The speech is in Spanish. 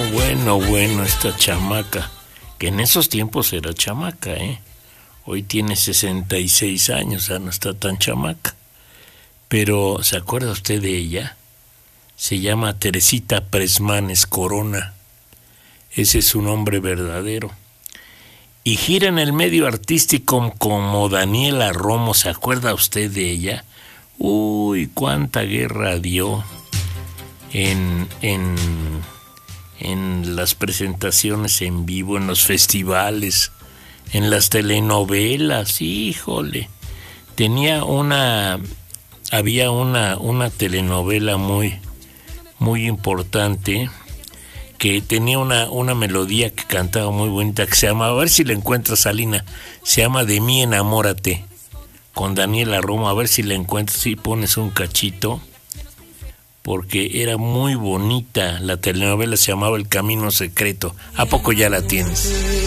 Bueno, esta chamaca, que en esos tiempos era chamaca, ¿eh? Hoy tiene 66 años, ya no está tan chamaca. Pero, ¿se acuerda usted de ella? Se llama Teresita Presmanes Corona. Ese es su nombre verdadero. Y gira en el medio artístico como Daniela Romo. ¿Se acuerda usted de ella? Uy, cuánta guerra dio en las presentaciones en vivo, en los festivales, en las telenovelas. Híjole, había una telenovela muy importante que tenía una melodía que cantaba muy bonita, que se llama, a ver si la encuentras, Salina, se llama De mí enamórate, con Daniela Romo. A ver si la encuentras y pones un cachito, porque era muy bonita. La telenovela se llamaba El Camino Secreto. ¿A poco ya la tienes?